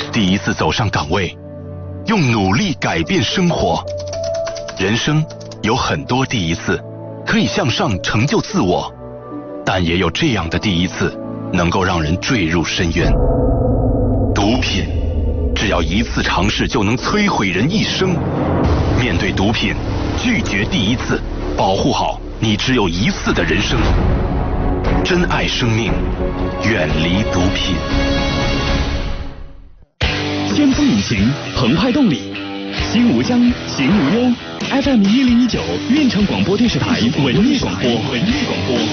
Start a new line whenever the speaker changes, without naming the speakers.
第一次走上岗位，用努力改变生活。人生有很多第一次，可以向上成就自我，但也有这样的第一次，能够让人坠入深渊。毒品，只要一次尝试就能摧毁人一生。面对毒品，拒绝第一次，保护好你只有一次的人生。珍爱生命，远离毒品。
先锋引擎，澎湃动力，心无疆，行无忧。FM1019，运城广播电视台文艺广播。